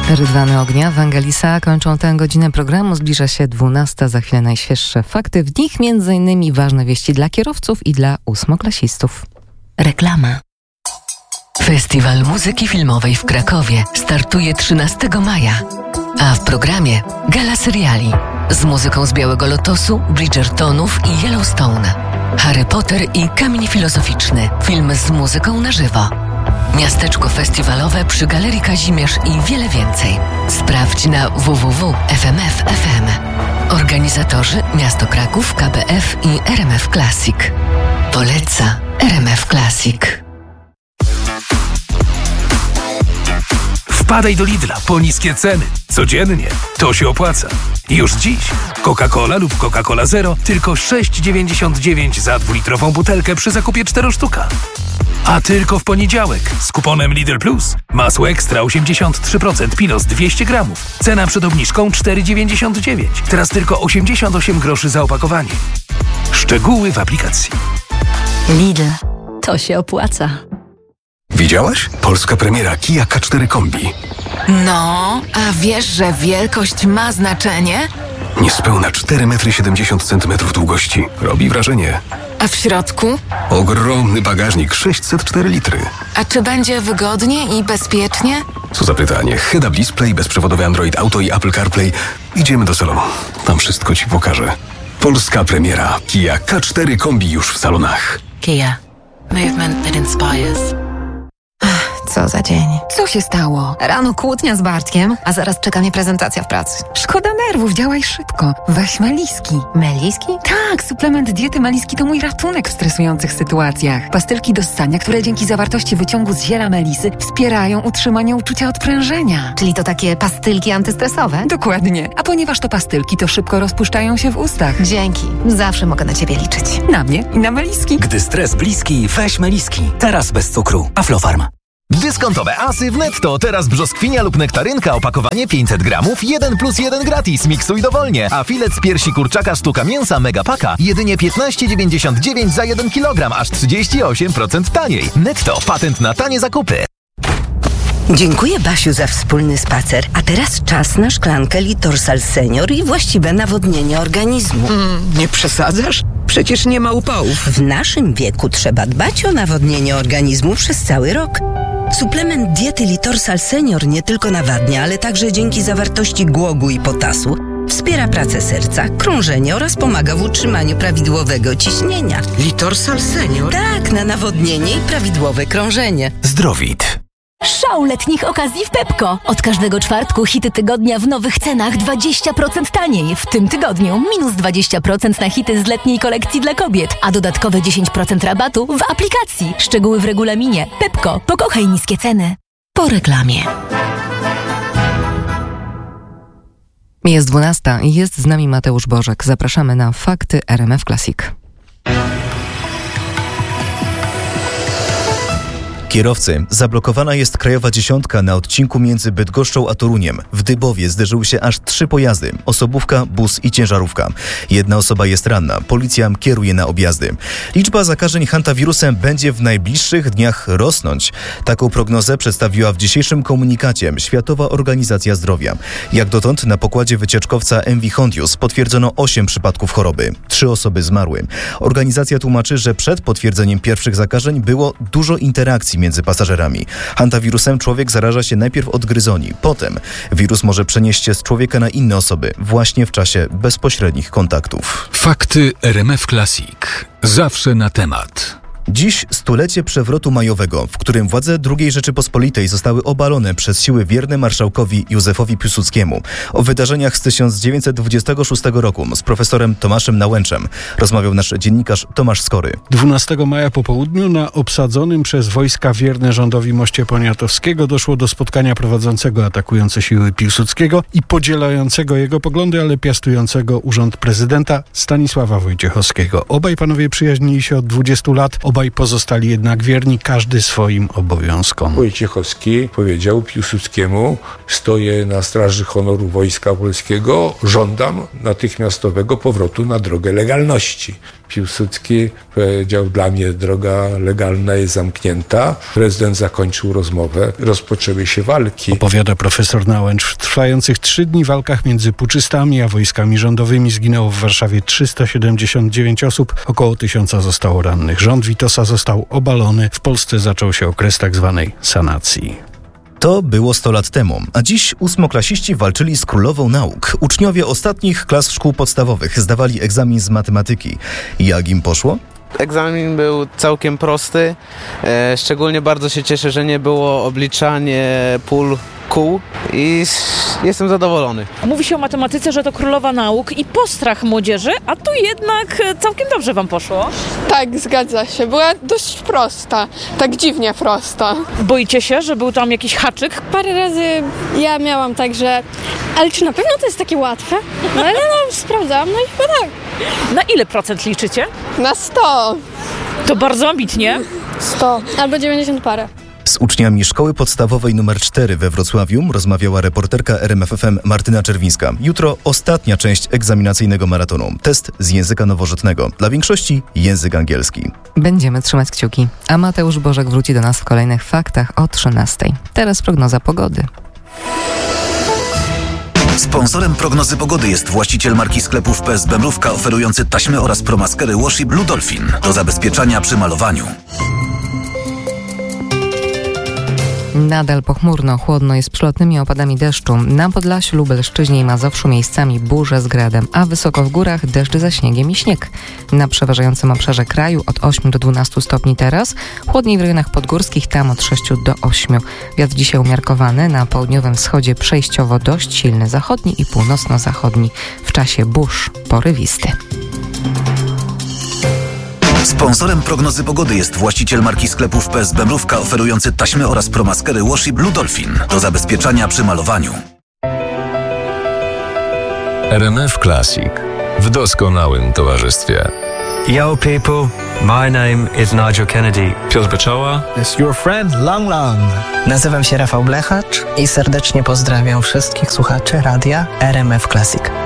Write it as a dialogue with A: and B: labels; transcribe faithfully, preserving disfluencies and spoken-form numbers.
A: Rydwany ognia, Wangelisa kończą tę godzinę programu. Zbliża się dwunasta. Za chwilę najświeższe fakty. W nich między innymi ważne wieści dla kierowców i dla ósmoklasistów.
B: Reklama. Festiwal Muzyki Filmowej w Krakowie startuje trzynastego maja, a w programie gala seriali z muzyką z Białego Lotosu, Bridgertonów i Yellowstone, Harry Potter i Kamień Filozoficzny, film z muzyką na żywo, miasteczko festiwalowe przy Galerii Kazimierz i wiele więcej. Sprawdź na w w w kropka f m f kropka f m. Organizatorzy Miasto Kraków, K B F i R M F Classic. Poleca R M F Classic.
C: Wpadaj do Lidla po niskie ceny. Codziennie. To się opłaca. Już dziś. Coca-Cola lub Coca-Cola Zero tylko sześć dziewięćdziesiąt dziewięć za dwulitrową butelkę przy zakupie cztery sztuka. A tylko w poniedziałek z kuponem Lidl Plus. Masło ekstra osiemdziesiąt trzy procent Pilos dwieście gramów. Cena przed obniżką cztery dziewięćdziesiąt dziewięć. Teraz tylko osiemdziesiąt osiem groszy za opakowanie. Szczegóły w aplikacji.
B: Lidl. To się opłaca.
D: Widziałaś? Polska premiera Kia K cztery Kombi.
E: No, a wiesz, że wielkość ma znaczenie?
D: Niespełna cztery metry siedemdziesiąt centymetrów długości. Robi wrażenie.
E: A w środku?
D: Ogromny bagażnik, sześćset cztery litry.
E: A czy będzie wygodnie i bezpiecznie?
D: Co za pytanie. Head-up display, bezprzewodowy Android Auto i Apple CarPlay. Idziemy do salonu. Tam wszystko ci pokażę. Polska premiera Kia K cztery Kombi już w salonach.
E: Kia. Movement that inspires.
F: Co za dzień.
E: Co się stało?
F: Rano kłótnia z Bartkiem, a zaraz czeka mnie prezentacja w pracy.
G: Szkoda nerwów, działaj szybko. Weź Meliski.
F: Meliski?
G: Tak, suplement diety Meliski to mój ratunek w stresujących sytuacjach. Pastylki do ssania, które dzięki zawartości wyciągu z ziela melisy wspierają utrzymanie uczucia odprężenia.
F: Czyli to takie pastylki antystresowe?
G: Dokładnie. A ponieważ to pastylki, to szybko rozpuszczają się w ustach.
F: Dzięki. Zawsze mogę na ciebie liczyć.
G: Na mnie i na Meliski.
H: Gdy stres bliski, weź Meliski. Teraz bez cukru. Aflofarm.
I: Dyskontowe asy w Netto. Teraz brzoskwinia lub nektarynka, opakowanie pięćset gramów, jeden plus jeden gratis. Miksuj dowolnie. A filet z piersi kurczaka sztuka mięsa Megapaka jedynie piętnaście dziewięćdziesiąt dziewięć za jeden kilogram, aż trzydzieści osiem procent taniej. Netto. Patent na tanie zakupy.
J: Dziękuję, Basiu, za wspólny spacer. A teraz czas na szklankę Litorsal Senior i właściwe nawodnienie organizmu.
K: Mm, nie przesadzasz? Przecież nie ma upałów.
J: W naszym wieku trzeba dbać o nawodnienie organizmu przez cały rok. Suplement diety Litorsal Senior nie tylko nawadnia, ale także dzięki zawartości głogu i potasu wspiera pracę serca, krążenie oraz pomaga w utrzymaniu prawidłowego ciśnienia.
K: Litorsal Senior?
J: Tak, na nawodnienie i prawidłowe krążenie.
I: Zdrowit.
B: Szał letnich okazji w Pepko. Od każdego czwartku hity tygodnia w nowych cenach dwadzieścia procent taniej. W tym tygodniu minus dwadzieścia procent na hity z letniej kolekcji dla kobiet, a dodatkowe dziesięć procent rabatu w aplikacji. Szczegóły w regulaminie. Pepko. Pokochaj niskie ceny. Po reklamie.
A: Jest dwunasta i jest z nami Mateusz Bożek. Zapraszamy na Fakty R M F Classic.
L: Kierowcy, zablokowana jest krajowa dziesiątka na odcinku między Bydgoszczą a Toruniem. W Dybowie zderzyły się aż trzy pojazdy. Osobówka, bus i ciężarówka. Jedna osoba jest ranna. Policja kieruje na objazdy. Liczba zakażeń hantawirusem będzie w najbliższych dniach rosnąć. Taką prognozę przedstawiła w dzisiejszym komunikacie Światowa Organizacja Zdrowia. Jak dotąd na pokładzie wycieczkowca M V Hondius potwierdzono osiem przypadków choroby. Trzy osoby zmarły. Organizacja tłumaczy, że przed potwierdzeniem pierwszych zakażeń było dużo interakcji między pasażerami. Hantawirusem człowiek zaraża się najpierw od gryzoni. Potem wirus może przenieść się z człowieka na inne osoby właśnie w czasie bezpośrednich kontaktów.
C: Fakty R M F Classic. Zawsze na temat.
L: Dziś stulecie przewrotu majowego, w którym władze drugiej Rzeczypospolitej zostały obalone przez siły wierne marszałkowi Józefowi Piłsudskiemu. O wydarzeniach z tysiąc dziewięćset dwudziestego szóstego roku z profesorem Tomaszem Nałęczem rozmawiał nasz dziennikarz Tomasz Skory.
M: dwunastego maja po południu na obsadzonym przez wojska wierne rządowi moście Poniatowskiego doszło do spotkania prowadzącego atakujące siły Piłsudskiego i podzielającego jego poglądy, ale piastującego urząd prezydenta Stanisława Wojciechowskiego. Obaj panowie przyjaźnili się od dwudziestu lat. Obaj pozostali jednak wierni, każdy swoim obowiązkom.
N: Wojciechowski powiedział Piłsudskiemu: stoję na straży honoru Wojska Polskiego, żądam natychmiastowego powrotu na drogę legalności. Piłsudski powiedział: dla mnie droga legalna jest zamknięta. Prezydent zakończył rozmowę, rozpoczęły się walki.
M: Opowiada profesor Nałęcz. W trwających trzy dni walkach między puczystami a wojskami rządowymi zginęło w Warszawie trzysta siedemdziesiąt dziewięć osób, około tysiąca zostało rannych. Rząd Witosa został obalony, w Polsce zaczął się okres tak zwanej sanacji.
L: To było sto lat temu, a dziś ósmoklasiści walczyli z królową nauk. Uczniowie ostatnich klas szkół podstawowych zdawali egzamin z matematyki. Jak im poszło?
O: Egzamin był całkiem prosty. E, szczególnie bardzo się cieszę, że nie było obliczanie pól kół i jestem zadowolony.
P: Mówi się o matematyce, że to królowa nauk i postrach młodzieży, a tu jednak całkiem dobrze wam poszło.
Q: Tak, zgadza się. Była dość prosta. Tak dziwnie prosta.
P: Boicie się, że był tam jakiś haczyk?
R: Parę razy ja miałam tak, że ale czy na pewno to jest takie łatwe? No ale no, sprawdzałam, no i chyba tak.
P: Na ile procent liczycie?
Q: Na sto.
P: To bardzo ambitnie.
R: sto albo dziewięćdziesiąt parę.
L: Z uczniami szkoły podstawowej numer cztery we Wrocławiu rozmawiała reporterka R M F F M Martyna Czerwińska. Jutro ostatnia część egzaminacyjnego maratonu. Test z języka nowożytnego. Dla większości język angielski.
A: Będziemy trzymać kciuki. A Mateusz Bożek wróci do nas w kolejnych faktach o trzynastej. Teraz prognoza pogody.
S: Sponsorem prognozy pogody jest właściciel marki sklepów P S B Mrówka, oferujący taśmy oraz promaskery Washi Blue Dolphin do zabezpieczania przy malowaniu.
A: Nadal pochmurno, chłodno jest przelotnymi opadami deszczu. Na Podlasiu, Lubelszczyźnie i Mazowszu miejscami burze z gradem, a wysoko w górach deszcz za śniegiem i śnieg. Na przeważającym obszarze kraju od ośmiu do dwunastu stopni teraz, chłodniej w rejonach podgórskich, tam od sześciu do ośmiu. Wiatr dzisiaj umiarkowany, na południowym wschodzie przejściowo dość silny zachodni i północno-zachodni. W czasie burz porywisty.
S: Sponsorem prognozy pogody jest właściciel marki sklepów P S B Mrówka, oferujący taśmy oraz promaskery Washi Blue Dolphin do zabezpieczania przy malowaniu.
T: R M F Classic w doskonałym towarzystwie.
U: Yo people, my name is Nigel Kennedy.
V: Piotr Beczoła.
U: It's your friend Lang Lang.
W: Nazywam się Rafał Blechacz i serdecznie pozdrawiam wszystkich słuchaczy radia R M F Classic.